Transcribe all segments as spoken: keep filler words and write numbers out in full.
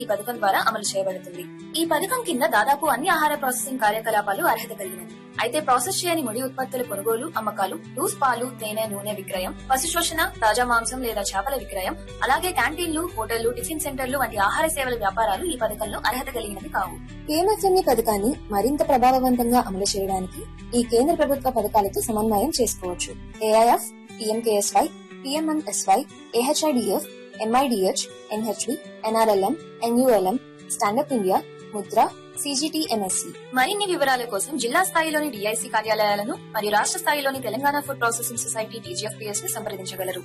ఈ పథకం ద్వారా అమలు చేయబడుతుంది. ఈ పథకం కింద దాదాపు అన్ని ఆహార ప్రాసెసింగ్ కార్యకలాపాలు అర్హత కలిగినవి. అయితే ప్రాసెస్ చేయని ముడి ఉత్పత్తుల కొనుగోలు, అమ్మకాలు, లూస్ పాలు, తేనె, నూనె విక్రయం, పశు శోషణ, తాజా మాంసం లేదా చేపల విక్రయం, అలాగే క్యాంటీన్లు, హోటళ్లు, టిఫిన్ సెంటర్లు వంటి ఆహార సేవల వ్యాపారాలు ఈ పథకంలో అర్హత కలిగినవి కావు. కేఎంఎఫ్ఎంఈ పథకాన్ని మరింత ప్రభావవంతంగా అమలు చేయడానికి ఈ కేంద్ర ప్రభుత్వ పథకాలతో సమన్వయం చేసుకోవచ్చు. AIF, PMKSY, PMMSY, AHIDF, MIDH, NHB, NRLM, NULM, stand up India, Mudra, CGTMSC. మరిన్ని వివరాల కోసం జిల్లా స్థాయిలోని డిఐసి కార్యాలయాలను మరియు రాష్ట్ర స్థాయిలోని Telangana food processing society TGFPS ను సంప్రదించగలరు.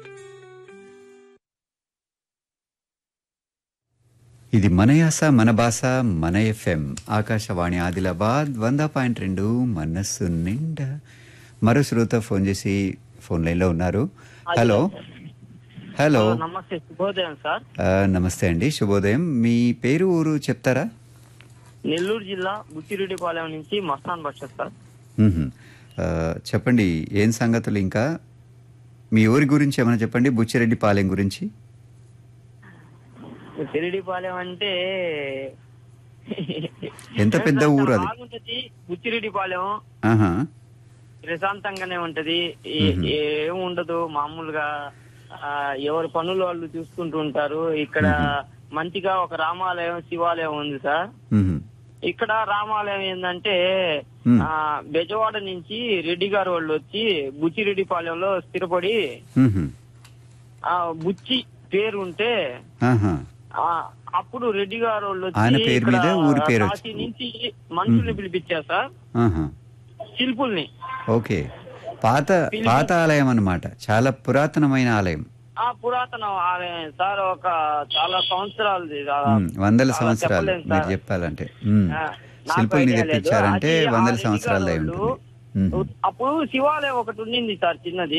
ఇది మన యాస మన భాష మన ఎఫ్ఎం ఆకాశవాణి ఆదిలాబాద్ వంద పాయింట్ రెండు మనస్సు నిండా. మరో శ్రోత ఫోన్ చేసి ఫోన్ లైన్ లో ఉన్నారు. హలో హలో నమస్తే, శుభోదయం సార్. నమస్తే అండి, శుభోదయం. మీ పేరు ఊరు చెప్తారా? నెల్లూరు జిల్లా బుచ్చిరెడ్డిపాలెం నుంచి మస్తాన్ బషర్ సార్. చెప్పండి, ఏం సంగతులు? ఇంకా మీ ఊరి గురించి ఏమైనా చెప్పండి. బుచ్చిరెడ్డిపాలెం గురించి. బుచ్చిరెడ్డిపాలెం అంటే ఎంత పెద్ద ఊరు అది? బాగుంటది బుచ్చిరెడ్డిపాలెం, ప్రశాంతంగానే ఉంటది, ఏం ఉండదు. మామూలుగా ఎవరి పనులు వాళ్ళు చూసుకుంటూ ఉంటారు. ఇక్కడ మంచిగా ఒక రామాలయం, శివాలయం ఉంది సార్. ఇక్కడ రామాలయం ఏంటంటే ఆ బెజవాడ నుంచి రెడ్డి గారు వాళ్ళు వచ్చి బుచ్చిరెడ్డిపాలెంలో స్థిరపడి ఆ బుచ్చి పేరు ఉంటే అప్పుడు రెడ్డి గారు వాళ్ళు వచ్చి కాశీ నుంచి మనుషుల్ని పిలిపించారు సార్, శిల్పుల్ని. ఓకే, పాత పాత ఆలయం అన్నమాట, చాలా పురాతనమైన ఆలయం. ఆ పురాతన ఆలయం సార్, ఒక చాలా సంవత్సరాలు, వందల సంవత్సరాలు మీరు చెప్పాలంటే. శిల్పుల్ని తెప్పించారంటే వందల సంవత్సరాలు అయి ఉంటుంది. అప్పుడు శివాలయం ఒకటి ఉండింది సార్, చిన్నది.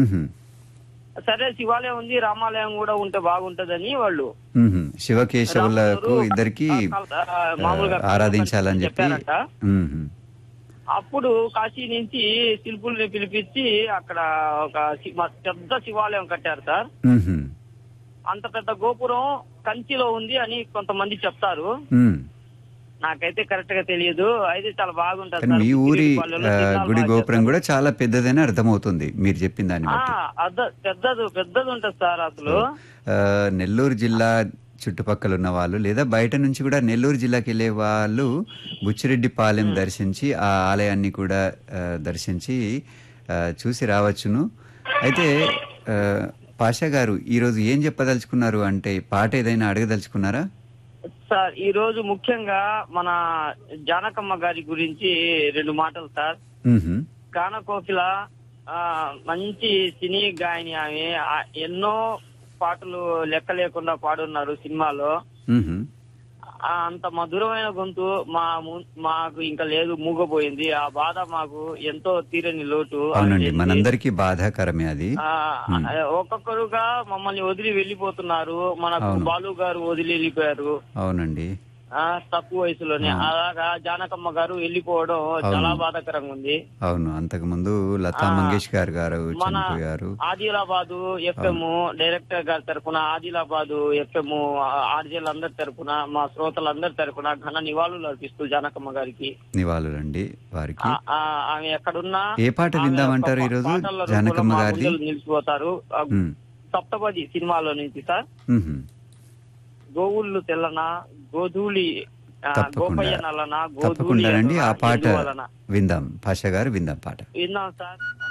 సరే, శివాలయం ఉంది, రామాలయం కూడా ఉంటే బాగుంటదని వాళ్ళు శివకేశవులకు ఇద్దరికి ఆరాధించాలని చెప్పారంట. అప్పుడు కాశీ నుంచి శిల్పుల్ని పిలిపించి అక్కడ ఒక పెద్ద శివాలయం కట్టారు సార్. అంత పెద్ద గోపురం కంచిలో ఉంది అని కొంతమంది చెప్తారు, నాకైతే కరెక్ట్ గా తెలియదు. అయితే చాలా బాగుంటది. మీ ఊరి గుడి గోపురం కూడా చాలా పెద్దదని అర్థమవుతుంది మీరు చెప్పిన దాన్ని బట్టి. పెద్దది పెద్దది ఉంటది సార్. అసలు నెల్లూరు జిల్లా చుట్టుపక్కల ఉన్న వాళ్ళు లేదా బయట నుంచి కూడా నెల్లూరు జిల్లాకి వెళ్ళే వాళ్ళు బుచ్చిరెడ్డిపాలెం దర్శించి ఆ ఆలయాన్ని కూడా దర్శించి చూసి రావచ్చును. అయితే పాషా గారు, ఈరోజు ఏం చెప్పదలుచుకున్నారు? అంటే పాట ఏదైనా అడగదలుచుకున్నారా? సార్, ఈ రోజు ముఖ్యంగా మన జానకమ్మ గారి గురించి రెండు మాటలు సార్. గానకోకిల మంచి సినీ గాయని ఆమె. ఎన్నో పాటలు లెక్క లేకుండా పాడున్నారు సినిమాలో. అంత మధురమైన గొంతు మా మాకు ఇంకా లేదు, మూగపోయింది. ఆ బాధ మాకు ఎంతో తీరని లోటు. అవునండి, మనందరికీ బాధాకరమే అది. ఒక్కొక్కరుగా మమ్మల్ని వదిలి వెళ్లిపోతున్నారు. మనకు బాలు గారు వదిలి వెళ్ళిపోయారు. అవునండి, తక్కువ వయసులోనే. అలాగా జానకమ్మ గారు వెళ్ళిపోవడం చాలా బాధాకరంగా ఉంది. అవును, అంతకు ముందు లతా మంగేష్కర్ గారు చనిపోయారు. ఆదిలాబాదు ఎఫ్ఎం డైరెక్టర్ గారి తరఫున, ఆదిలాబాదు ఎఫ్ఎం ఆర్జీలందరి తరఫున, మా శ్రోతలందరి తరఫున ఘన నివాళులు అర్పిస్తూ జానకమ్మ గారికి నివాళులు అండి వారికి. ఆమె ఎక్కడున్నా ఏ పాట విందామంటారు ఈ రోజు? జానకమ్మ గారి నిలిచిపోతారు. సప్తపది సినిమాలో నుంచి సార్. గోవుళ్ళు తెల్లనా, గోధూళి గోపయ్య నల్లనా, తప్పకుండా అండి ఆ పాట విందాం. పాషా గారు విందాం పాట విందాం సార్.